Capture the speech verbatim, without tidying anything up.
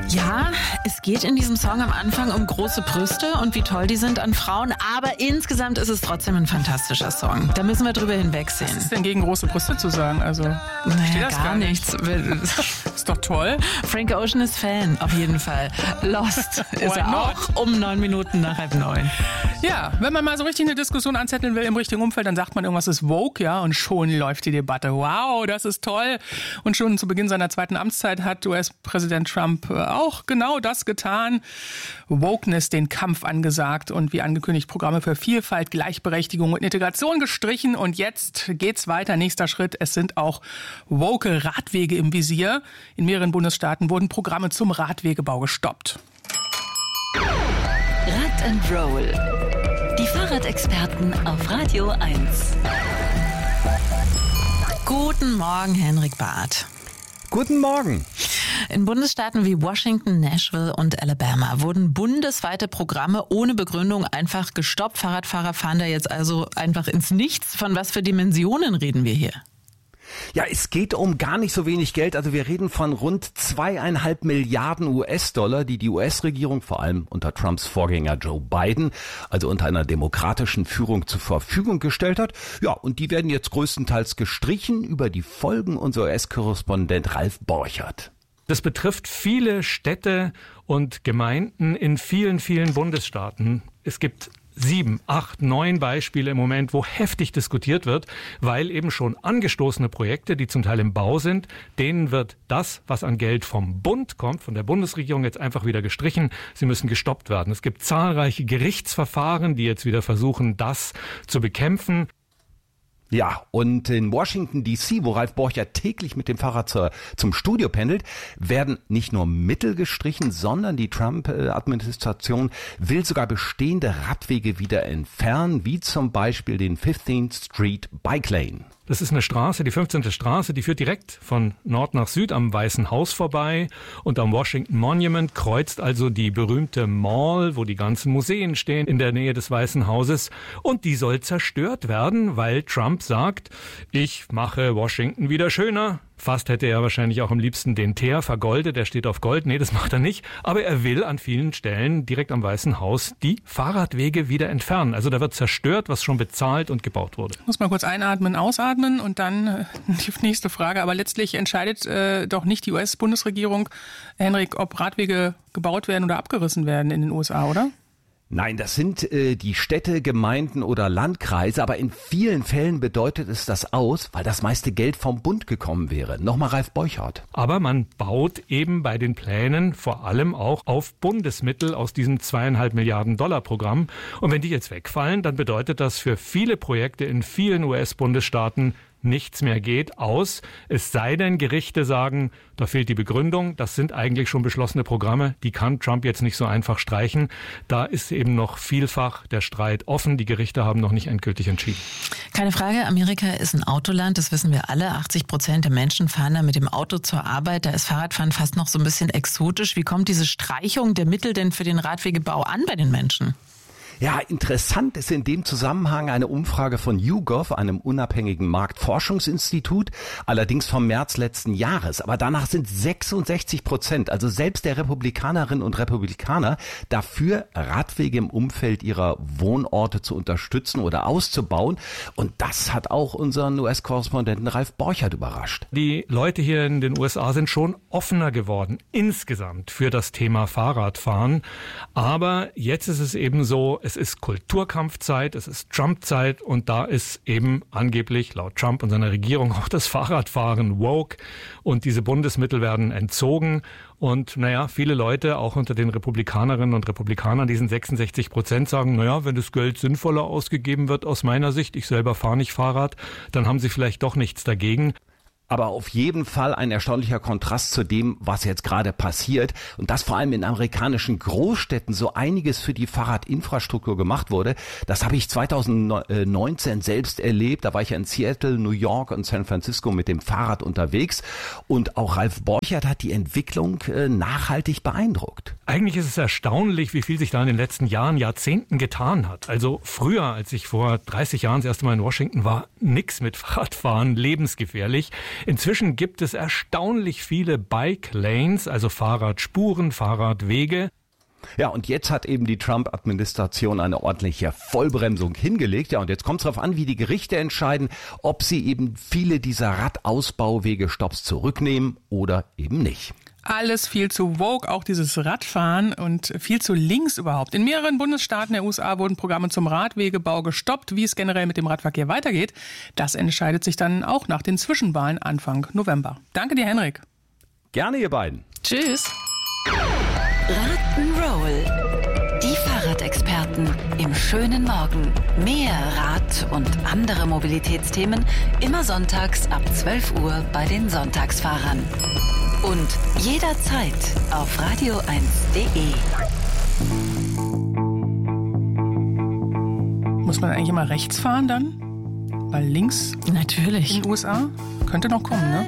Ja, es geht in diesem Song am Anfang um große Brüste und wie toll die sind an Frauen, aber insgesamt ist es trotzdem ein fantastischer Song. Da müssen wir drüber hinwegsehen. Was ist denn gegen große Brüste zu sagen? Also, naja, das gar, gar nichts. Ist doch toll. Frank Ocean ist Fan, auf jeden Fall. Lost ist er auch um neun Minuten nach halb neun. Ja, wenn man mal so richtig eine Diskussion anzetteln will im richtigen Umfeld, dann sagt man, irgendwas ist woke, ja, und schon läuft die Debatte. Wow, das ist toll. Und schon zu Beginn seiner zweiten Amtszeit hat U S-Präsident Trump auch genau das getan. Wokeness den Kampf angesagt und wie angekündigt Programme für Vielfalt, Gleichberechtigung und Integration gestrichen. Und jetzt geht's weiter. Nächster Schritt. Es sind auch woke Radwege im Visier. In mehreren Bundesstaaten wurden Programme zum Radwegebau gestoppt. Rad and Roll. Die Fahrradexperten auf Radio eins. Guten Morgen, Henrik Barth. Guten Morgen. In Bundesstaaten wie Washington, Nashville und Alabama wurden bundesweite Programme ohne Begründung einfach gestoppt. Fahrradfahrer fahren da jetzt also einfach ins Nichts. Von was für Dimensionen reden wir hier? Ja, es geht um gar nicht so wenig Geld. Also wir reden von rund zweieinhalb Milliarden U S-Dollar, die die U S-Regierung, vor allem unter Trumps Vorgänger Joe Biden, also unter einer demokratischen Führung zur Verfügung gestellt hat. Ja, und die werden jetzt größtenteils gestrichen. Über die Folgen unser U S-Korrespondent Ralf Borchert. Das betrifft viele Städte und Gemeinden in vielen, vielen Bundesstaaten. Es gibt sieben, acht, neun Beispiele im Moment, wo heftig diskutiert wird, weil eben schon angestoßene Projekte, die zum Teil im Bau sind, denen wird das, was an Geld vom Bund kommt, von der Bundesregierung jetzt einfach wieder gestrichen. Sie müssen gestoppt werden. Es gibt zahlreiche Gerichtsverfahren, die jetzt wieder versuchen, das zu bekämpfen. Ja, und in Washington D C, wo Ralf Borchert täglich mit dem Fahrrad zur, zum Studio pendelt, werden nicht nur Mittel gestrichen, sondern die Trump-Administration will sogar bestehende Radwege wieder entfernen, wie zum Beispiel den fifteenth Street Bike Lane. Das ist eine Straße, die fünfzehnte Straße, die führt direkt von Nord nach Süd am Weißen Haus vorbei und am Washington Monument kreuzt also die berühmte Mall, wo die ganzen Museen stehen, in der Nähe des Weißen Hauses. Und die soll zerstört werden, weil Trump sagt, ich mache Washington wieder schöner. Fast hätte er wahrscheinlich auch am liebsten den Teer vergoldet, der steht auf Gold. Nee, das macht er nicht. Aber er will an vielen Stellen direkt am Weißen Haus die Fahrradwege wieder entfernen. Also da wird zerstört, was schon bezahlt und gebaut wurde. Muss man kurz einatmen, ausatmen und dann äh, die nächste Frage. Aber letztlich entscheidet äh, doch nicht die U S-Bundesregierung, Henrik, ob Radwege gebaut werden oder abgerissen werden in den U S A, oder? Nein, das sind äh, die Städte, Gemeinden oder Landkreise, aber in vielen Fällen bedeutet es das aus, weil das meiste Geld vom Bund gekommen wäre. Nochmal Ralf Borchert. Aber man baut eben bei den Plänen vor allem auch auf Bundesmittel aus diesem zweieinhalb Milliarden Dollar Programm. Und wenn die jetzt wegfallen, dann bedeutet das für viele Projekte in vielen U S-Bundesstaaten nichts mehr geht, aus, es sei denn, Gerichte sagen, da fehlt die Begründung, das sind eigentlich schon beschlossene Programme, die kann Trump jetzt nicht so einfach streichen. Da ist eben noch vielfach der Streit offen, die Gerichte haben noch nicht endgültig entschieden. Keine Frage, Amerika ist ein Autoland, das wissen wir alle. achtzig Prozent der Menschen fahren da mit dem Auto zur Arbeit, da ist Fahrradfahren fast noch so ein bisschen exotisch. Wie kommt diese Streichung der Mittel denn für den Radwegebau an bei den Menschen? Ja, interessant ist in dem Zusammenhang eine Umfrage von YouGov, einem unabhängigen Marktforschungsinstitut, allerdings vom März letzten Jahres. Aber danach sind sechsundsechzig Prozent, also selbst der Republikanerinnen und Republikaner, dafür, Radwege im Umfeld ihrer Wohnorte zu unterstützen oder auszubauen. Und das hat auch unseren U S-Korrespondenten Ralf Borchert überrascht. Die Leute hier in den U S A sind schon offener geworden, insgesamt für das Thema Fahrradfahren. Aber jetzt ist es eben so, es ist Kulturkampfzeit, es ist Trump-Zeit und da ist eben angeblich laut Trump und seiner Regierung auch das Fahrradfahren woke und diese Bundesmittel werden entzogen. Und naja, viele Leute, auch unter den Republikanerinnen und Republikanern, diesen sechsundsechzig Prozent sagen, naja, wenn das Geld sinnvoller ausgegeben wird aus meiner Sicht, ich selber fahre nicht Fahrrad, dann haben sie vielleicht doch nichts dagegen. Aber auf jeden Fall ein erstaunlicher Kontrast zu dem, was jetzt gerade passiert. Und dass vor allem in amerikanischen Großstädten so einiges für die Fahrradinfrastruktur gemacht wurde. Das habe ich zweitausendneunzehn selbst erlebt. Da war ich ja in Seattle, New York und San Francisco mit dem Fahrrad unterwegs. Und auch Ralf Borchert hat die Entwicklung nachhaltig beeindruckt. Eigentlich ist es erstaunlich, wie viel sich da in den letzten Jahren, Jahrzehnten getan hat. Also früher, als ich vor dreißig Jahren das erste Mal in Washington war, nix mit Fahrradfahren, lebensgefährlich. Inzwischen gibt es erstaunlich viele Bike Lanes, also Fahrradspuren, Fahrradwege. Ja, und jetzt hat eben die Trump-Administration eine ordentliche Vollbremsung hingelegt. Ja, und jetzt kommt es darauf an, wie die Gerichte entscheiden, ob sie eben viele dieser Radausbauwegestopps zurücknehmen oder eben nicht. Alles viel zu woke, auch dieses Radfahren und viel zu links überhaupt. In mehreren Bundesstaaten der U S A wurden Programme zum Radwegebau gestoppt. Wie es generell mit dem Radverkehr weitergeht, das entscheidet sich dann auch nach den Zwischenwahlen Anfang November. Danke dir, Henrik. Gerne, ihr beiden. Tschüss. Rock'n'Roll. Die Fahrradexperten im schönen Morgen. Mehr Rad und andere Mobilitätsthemen immer sonntags ab zwölf Uhr bei den Sonntagsfahrern. Und jederzeit auf radio eins punkt de. Muss man eigentlich immer rechts fahren dann? Weil links Natürlich. in den U S A könnte noch kommen, ne?